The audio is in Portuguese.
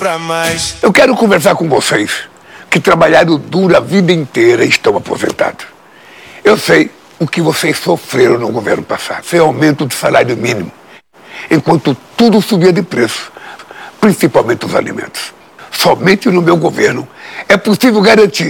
pra mais. Eu quero conversar com vocês que trabalharam duro a vida inteira e estão aposentados. Eu sei o que vocês sofreram no governo passado. Foi aumento do salário mínimo, enquanto tudo subia de preço, principalmente os alimentos. Somente no meu governo é possível garantir